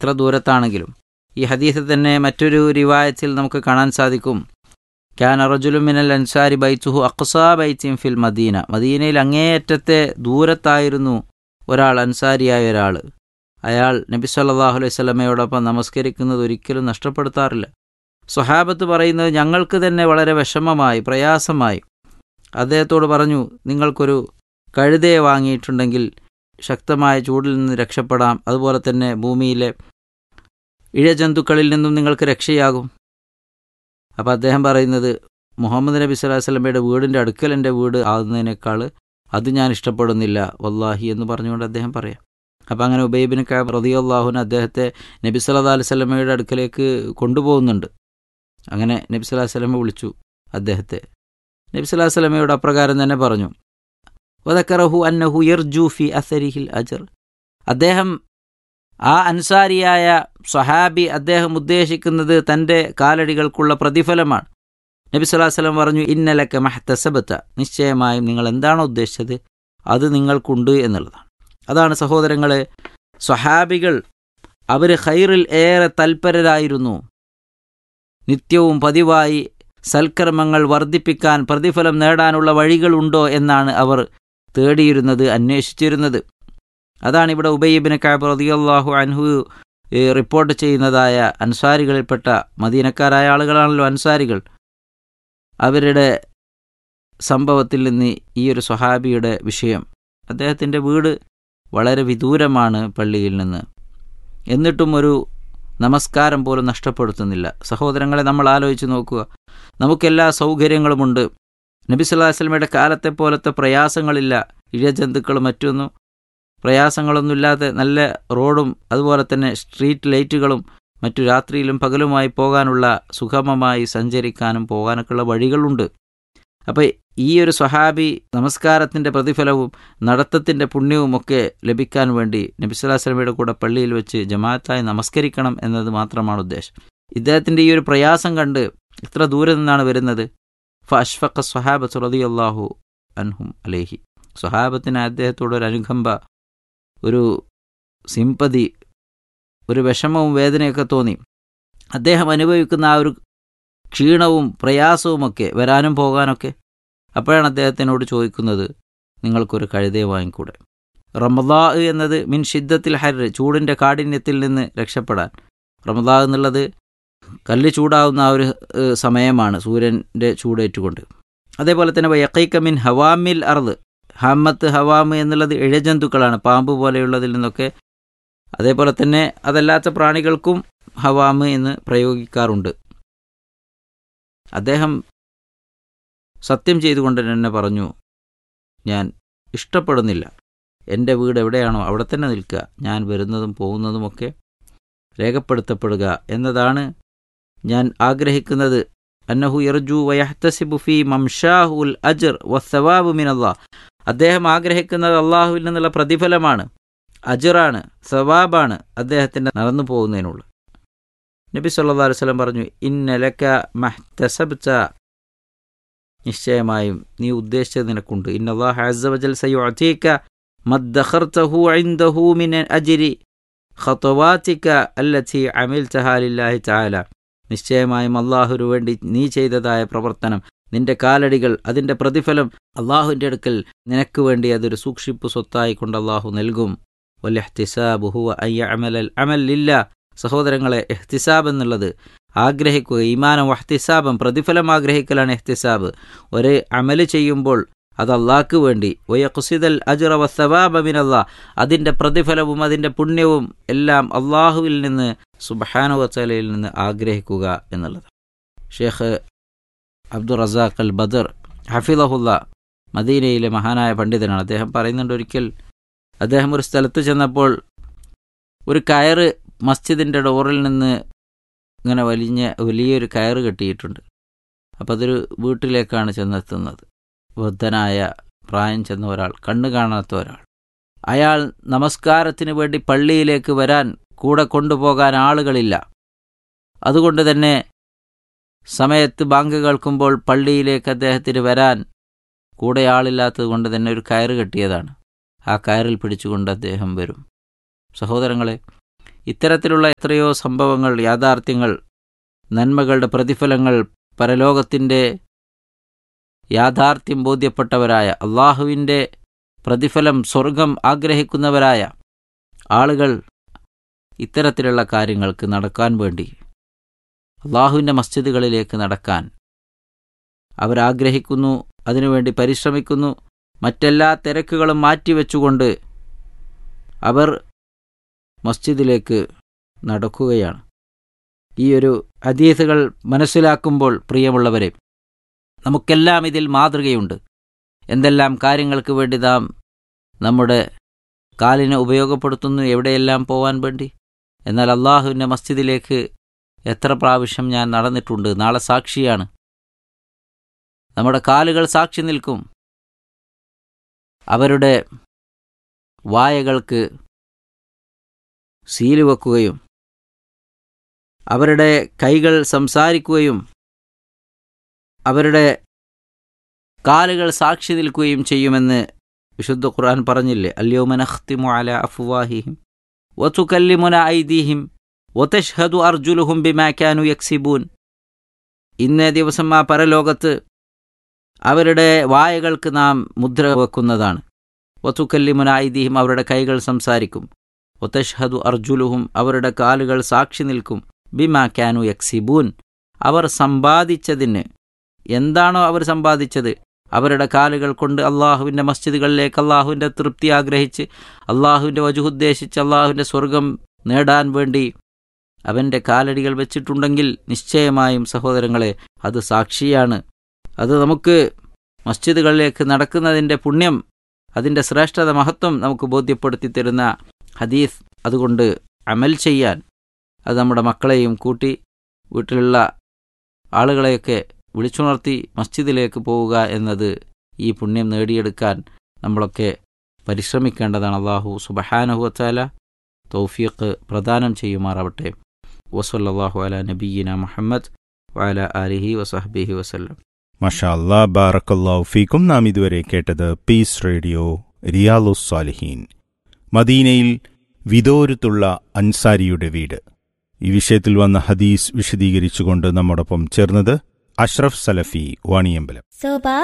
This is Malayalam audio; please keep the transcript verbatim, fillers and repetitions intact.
എത്ര ദൂരത്താണെങ്കിലും. ഈ ഹദീസിൽ തന്നെ മറ്റൊരു റിവായത്തിൽ നമുക്ക് കാണാൻ സാധിക്കും, കാന റജുലുൻ മിനൽ അൻസാരി ബൈത്തുഹു അഖ്സാ ബൈത്തിൻ ഫിൽ മദീന. മദീനയിൽ അങ്ങേയറ്റത്തെ ദൂരത്തായിരുന്നു ഒരാൾ, അൻസാരിയായ ഒരാൾ. അയാൾ നബി സല്ലല്ലാഹു അലൈഹി വസല്ലമയോടൊപ്പം നമസ്കരിക്കുന്നത് ഒരിക്കലും നഷ്ടപ്പെടുത്താറില്ല. സ്വഹാബത്ത് പറയുന്നത് ഞങ്ങൾക്ക് തന്നെ വളരെ വിഷമമായി, പ്രയാസമായി. അദ്ദേഹത്തോട് പറഞ്ഞു, നിങ്ങൾക്കൊരു കഴുതയെ വാങ്ങിയിട്ടുണ്ടെങ്കിൽ ശക്തമായ ചൂടിൽ നിന്ന് രക്ഷപ്പെടാം, അതുപോലെ തന്നെ ഭൂമിയിലെ ഇഴജന്തുക്കളിൽ നിന്നും നിങ്ങൾക്ക് രക്ഷയാകും. അപ്പോൾ അദ്ദേഹം പറയുന്നത്, മുഹമ്മദ് നബി സ്വല്ലല്ലാഹു അലൈഹി വസല്ലമയുടെ വീടിൻ്റെ അടുക്കൽ എൻ്റെ വീട് ആകുന്നതിനേക്കാൾ അത് ഞാൻ ഇഷ്ടപ്പെടുന്നില്ല വല്ലാഹി എന്ന് പറഞ്ഞുകൊണ്ട് അദ്ദേഹം പറയാം. അപ്പോൾ അങ്ങനെ ഉബൈ ഇബ്നു കഅബ് റളിയല്ലാഹു അൻഹു അദ്ദേഹത്തെ നബി സല്ലല്ലാഹു അലൈഹി വസല്ലമയുടെ അടുക്കലേക്ക് കൊണ്ടുപോകുന്നുണ്ട്. അങ്ങനെ നബി സല്ലല്ലാഹു അലൈഹി വസല്ലമ വിളിച്ചു അദ്ദേഹത്തെ. നബി സല്ലല്ലാഹു അലൈഹി വസല്ലമയോട് അപ്രകാരം തന്നെ പറഞ്ഞു, വദക്കറഹു അന്നഹു യർജു ഫി അസരിഹിൽ അജ്ർ. അദ്ദേഹം, ആ അൻസാരിയായ സ്വഹാബി, അദ്ദേഹം ഉദ്ദേശിക്കുന്നത് തൻ്റെ കാലടികൾക്കുള്ള പ്രതിഫലമാണ്. നബി സല്ലല്ലാഹു അലൈഹി വസല്ലം പറഞ്ഞു, ഇന്നലക മഹ്തസബത, നിശ്ചയമായും നിങ്ങൾ എന്താണോ ഉദ്ദേശിച്ചത് അത് നിങ്ങൾക്കുണ്ട് എന്നുള്ളതാണ്. അതാണ് സഹോദരങ്ങളെ, സ്വഹാബികൾ അവർ ഖൈറിൽ ഏറെ തൽപരരായിരുന്നു. നിത്യവും പതിവായി സൽക്കർമ്മങ്ങൾ വർദ്ധിപ്പിക്കാൻ, പ്രതിഫലം നേടാനുള്ള വഴികളുണ്ടോ എന്നാണ് അവർ തേടിയിരുന്നത്, അന്വേഷിച്ചിരുന്നത്. അതാണ് ഇവിടെ ഉബൈ ഇബ്നു കഅബ് റളിയല്ലാഹു അൻഹു റിപ്പോർട്ട് ചെയ്യുന്നതായ അൻസാരികളിൽപ്പെട്ട മദീനക്കാരായ ആളുകളാണല്ലോ അൻസാരികൾ. അവരുടെ സംഭവത്തിൽ നിന്ന് ഈ ഒരു സ്വഹാബിയുടെ വിഷയം, അദ്ദേഹത്തിൻ്റെ വീട് വളരെ വിദൂരമാണ് പള്ളിയിൽ നിന്ന്, എന്നിട്ടും ഒരു നമസ്കാരം പോലും നഷ്ടപ്പെടുത്തുന്നില്ല. സഹോദരങ്ങളെ, നമ്മൾ ആലോചിച്ച് നോക്കുക, നമുക്കെല്ലാ സൗകര്യങ്ങളുമുണ്ട്. നബി സല്ലല്ലാഹു അലൈഹി വസല്ലമയുടെ കാലത്തെ പോലത്തെ പ്രയാസങ്ങളില്ല, ഇഴജന്തുക്കളും മറ്റൊന്നും പ്രയാസങ്ങളൊന്നുമില്ലാതെ നല്ല റോഡും അതുപോലെ തന്നെ സ്ട്രീറ്റ് ലൈറ്റുകളും മറ്റു രാത്രിയിലും പകലുമായി പോകാനുള്ള, സുഗമമായി സഞ്ചരിക്കാനും പോകാനൊക്കെയുള്ള വഴികളുണ്ട്. അപ്പോൾ ഈ ഒരു സ്വഹാബി നമസ്കാരത്തിൻ്റെ പ്രതിഫലവും നടത്തത്തിൻ്റെ പുണ്യവും ഒക്കെ ലഭിക്കാൻ വേണ്ടി നബി സല്ലല്ലാഹു അലൈഹി വസല്ലമയുടെ കൂടെ പള്ളിയിൽ വെച്ച് ജമാഅത്തായി നമസ്കരിക്കണം എന്നത് മാത്രമാണ് ഉദ്ദേശം. ഇദ്ദേഹത്തിൻ്റെ ഈ ഒരു പ്രയാസം കണ്ട് ഇത്ര ദൂരെ നിന്നാണ് വരുന്നത്. ഫഅഷ്ഫഖ സ്വഹാബത്തു റളിയല്ലാഹു അൻഹും അലൈഹി. സ്വഹാബത്തിന് അദ്ദേഹത്തോടൊരു അനുകമ്പ, ഒരു സിമ്പതി, ഒരു വിഷമവും വേദനയൊക്കെ തോന്നി. അദ്ദേഹം അനുഭവിക്കുന്ന ആ ഒരു ക്ഷീണവും പ്രയാസവുമൊക്കെ, വരാനും പോകാനൊക്കെ. അപ്പോഴാണ് അദ്ദേഹത്തിനോട് ചോദിക്കുന്നത്, നിങ്ങൾക്കൊരു കഴുതയെ വാങ്ങിക്കൂടെ? റമദാ എന്നത് മിൻ ഷിദ്ദത്തിൽ ഹർ, ചൂടിൻ്റെ കാഠിന്യത്തിൽ നിന്ന് രക്ഷപ്പെടാൻ. റമദാ എന്നുള്ളത് കല്ല് ചൂടാവുന്ന ആ ഒരു സമയമാണ്, സൂര്യൻ്റെ ചൂടേറ്റുകൊണ്ട്. അതേപോലെ തന്നെ വയഖീക മിൻ ഹവാമിൽ അർദ്, ഹമ്മത്ത് ഹവാമ് എന്നുള്ളത് ഇഴജന്തുക്കളാണ്, പാമ്പ് പോലെയുള്ളതിൽ നിന്നൊക്കെ. അതേപോലെ തന്നെ അതല്ലാത്ത പ്രാണികൾക്കും ഹവാമ് എന്ന് പ്രയോഗിക്കാറുണ്ട്. അദ്ദേഹം സത്യം ചെയ്തുകൊണ്ട് തന്നെ പറഞ്ഞു, ഞാൻ ഇഷ്ടപ്പെടുന്നില്ല, എൻ്റെ വീട് എവിടെയാണോ അവിടെ തന്നെ നിൽക്കുക, ഞാൻ വരുന്നതും പോകുന്നതുമൊക്കെ രേഖപ്പെടുത്തപ്പെടുക എന്നതാണ് ഞാൻ ആഗ്രഹിക്കുന്നത്. അന്നഹു യർജു വയഹ്തസിബു ഫീ മംഷാഹുൽ അജ്ർ വസ്സവാബു മിനല്ലാഹ്. അദ്ദേഹം ആഗ്രഹിക്കുന്നത് അള്ളാഹുവിൽ നിന്നുള്ള പ്രതിഫലമാണ്, അജ്റാണ്, സവാബാണ് അദ്ദേഹത്തിൻ്റെ നടന്നു പോകുന്നതിനുള്ള. നബി സല്ലല്ലാഹു അലൈഹി വസല്ലം പറഞ്ഞു, ഇന്നലക മഹ്തസബ്ത, നിശ്ചയമായും നീ ഉദ്ദേശിച്ചത് നിനക്കുണ്ട്. ഇന്നല്ലാഹു അസ്സ വജൽ സയുഅതീക മദ്ദഖർതഹു ഇൻദഹു മിൻ അജ്രി ഖതവാതിക അല്ലതി അമിൽതഹാ ലില്ലാഹി തആല. നിശ്ചയമായും അള്ളാഹുവിനു വേണ്ടി നീ ചെയ്തതായ പ്രവർത്തനം, നിന്റെ കാലടികൾ, അതിൻ്റെ പ്രതിഫലം അള്ളാഹുവിൻ്റെ അടുക്കൽ നിനക്ക് വേണ്ടി അതൊരു സൂക്ഷിപ്പ് സ്വത്തായി കൊണ്ട് അള്ളാഹു നൽകും. വൽ ഇഹ്തിസാബു ഹുവ അൻ യഅമലൽ അമൽ ലില്ലാഹ്. സഹോദരങ്ങളെ, ഇഹ്തിസാബ് എന്നുള്ളത് ആഗ്രഹിക്കുക, ഈമാനം വഹ്തിസാബം, പ്രതിഫലം ആഗ്രഹിക്കലാണ് ഇഹ്തിസാബ്. ഒരു അമല് ചെയ്യുമ്പോൾ അത് അള്ളാഹ്ക്ക് വേണ്ടി, വയഖ്സിദൽ അജ്റ വസ്സവാബ മിനല്ലാഹ്, അതിൻ്റെ പ്രതിഫലവും അതിൻ്റെ പുണ്യവും എല്ലാം അള്ളാഹുവിൽ നിന്ന്, സുബ്ഹാനഹു വതആലയിൽ നിന്ന് ആഗ്രഹിക്കുക എന്നുള്ളത്. ഷേഖ് അബ്ദുർ റസാഖ് അൽ ബദർ ഹഫിളഹുല്ല മദീനയിലെ മഹാനായ പണ്ഡിതനാണ്. അദ്ദേഹം പറയുന്നുണ്ട്, ഒരിക്കൽ അദ്ദേഹം ഒരു സ്ഥലത്ത് ചെന്നപ്പോൾ ഒരു കയറ് മസ്ജിദിൻ്റെ ഡോറിൽ നിന്ന് ഇങ്ങനെ വലിഞ്ഞ വലിയൊരു കയറ് കെട്ടിയിട്ടുണ്ട്. അപ്പം അതൊരു വീട്ടിലേക്കാണ് ചെന്നെത്തുന്നത്. വൃദ്ധനായ പ്രായം ചെന്ന ഒരാൾ, കണ്ണു കാണാത്ത ഒരാൾ. അയാൾ നമസ്കാരത്തിന് വേണ്ടി പള്ളിയിലേക്ക് വരാൻ കൂടെ കൊണ്ടുപോകാൻ ആളുകളില്ല. അതുകൊണ്ട് തന്നെ സമയത്ത് ബാങ്ക് കേൾക്കുമ്പോൾ പള്ളിയിലേക്ക് അദ്ദേഹത്തിന് വരാൻ കൂടെ ആളില്ലാത്തത് കൊണ്ട് തന്നെ ഒരു കയറ് കെട്ടിയതാണ്. ആ കയറിൽ പിടിച്ചുകൊണ്ട് അദ്ദേഹം വരും. സഹോദരങ്ങളെ, ഇത്തരത്തിലുള്ള എത്രയോ സംഭവങ്ങൾ, യാഥാർത്ഥ്യങ്ങൾ, നന്മകളുടെ പ്രതിഫലങ്ങൾ, പരലോകത്തിൻ്റെ യാഥാർത്ഥ്യം ബോധ്യപ്പെട്ടവരായ, അള്ളാഹുവിൻ്റെ പ്രതിഫലം സ്വർഗം ആഗ്രഹിക്കുന്നവരായ ആളുകൾ ഇത്തരത്തിലുള്ള കാര്യങ്ങൾക്ക് നടക്കാൻ വേണ്ടി, അള്ളാഹുവിൻ്റെ മസ്ജിദുകളിലേക്ക് നടക്കാൻ അവരാഗ്രഹിക്കുന്നു, അതിനുവേണ്ടി പരിശ്രമിക്കുന്നു. മറ്റെല്ലാ തിരക്കുകളും മാറ്റിവെച്ചുകൊണ്ട് അവർ മസ്ജിദിലേക്ക് നടക്കുകയാണ്. ഈ ഒരു ഹദീസുകൾ മനസ്സിലാക്കുമ്പോൾ പ്രിയമുള്ളവരെ, നമുക്കെല്ലാം ഇതിൽ മാതൃകയുണ്ട്. എന്തെല്ലാം കാര്യങ്ങൾക്ക് വേണ്ടി നാം നമ്മുടെ കാലിനെ ഉപയോഗപ്പെടുത്തുന്നു, എവിടെയെല്ലാം പോവാൻ വേണ്ടി. എന്നാൽ അള്ളാഹുവിൻ്റെ മസ്ജിദിലേക്ക് എത്ര പ്രാവശ്യം ഞാൻ നടന്നിട്ടുണ്ട്, നാളെ സാക്ഷിയാണ്. നമ്മുടെ കാലുകൾ സാക്ഷി നിൽക്കും. അവരുടെ വായകൾക്ക് സീല് വെക്കുകയും അവരുടെ കൈകൾ സംസാരിക്കുകയും അവരുടെ കാലുകൾ സാക്ഷി നിൽക്കുകയും ചെയ്യുമെന്ന് വിശുദ്ധ ഖുർആൻ പറഞ്ഞില്ലേ? അൽയൗമ നഖ്തിമു അലാ അഫ്വാഹിഹിം വതുകല്ലിമുനാ ഐദീഹിം വതശ്ഹദു അർജുലുഹും ബിമാ കാനൂ യക്സിബൂൻ. ഇന്നേ ദിവസം ആ പരലോകത്ത് അവരുടെ വായകൾക്ക് നാം മുദ്ര വെക്കുന്നതാണ്. വതുകല്ലിമുനാ ഐദീഹിം, അവരുടെ കൈകൾ സംസാരിക്കും. വതശ്ഹദു അർജുലുഹും, അവരുടെ കാലുകൾ സാക്ഷി നിൽക്കും. ബിമാ കാനൂ യക്സിബൂൻ, അവർ സമ്പാദിച്ചതിന്. എന്താണോ അവർ സമ്പാദിച്ചത്, അവരുടെ കാലുകൾ കൊണ്ട് അള്ളാഹുവിൻ്റെ മസ്ജിദുകളിലേക്ക് അള്ളാഹുവിൻ്റെ തൃപ്തി ആഗ്രഹിച്ച്, അള്ളാഹുവിൻ്റെ വജുഹുദ്ദേശിച്ച്, അള്ളാഹുവിൻ്റെ സ്വർഗം നേടാൻ വേണ്ടി അവൻ്റെ കാലടികൾ വെച്ചിട്ടുണ്ടെങ്കിൽ നിശ്ചയമായും സഹോദരങ്ങളെ അത് സാക്ഷിയാണ്. അത് നമുക്ക് മസ്ജിദുകളിലേക്ക് നടക്കുന്നതിൻ്റെ പുണ്യം, അതിൻ്റെ ശ്രേഷ്ഠത, മഹത്വം നമുക്ക് ബോധ്യപ്പെടുത്തി തരുന്ന ഹദീസ്. അതുകൊണ്ട് അമൽ ചെയ്യാൻ, അത് നമ്മുടെ മക്കളെയും കൂട്ടി വീട്ടിലുള്ള ആളുകളെയൊക്കെ വിളിച്ചുണർത്തി മസ്ജിദിലേക്ക് പോവുക എന്നത്, ഈ പുണ്യം നേടിയെടുക്കാൻ നമ്മളൊക്കെ പരിശ്രമിക്കേണ്ടതാണ്. അല്ലാഹു സുബ്ഹാനഹു വ തആല തൗഫീഖ് പ്രദാനം ചെയ്യുമാറാവട്ടെ. വസല്ലല്ലാഹു അലാ നബിയ്യിന മുഹമ്മദ് വഅലാ ആലിഹി വസഹ്ബിഹി വസല്ലം. മാഷാ അല്ലാഹ്, ബാറക്കല്ലാഹു ഫീക്കും. നാം ഇതുവരെ കേട്ടത് പീസ് റേഡിയോ റിയാലുസ് സാലിഹീൻ, മദീനയിൽ വിദോരത്തുള്ള അൻസാരിയുടെ വീട്. ഈ വിഷയത്തിൽ വന്ന ഹദീസ് വിശദീകരിച്ചുകൊണ്ട് നമ്മോടൊപ്പം ചേർന്നത് അഷ്റഫ് സലഫി വാണിയമ്പലം.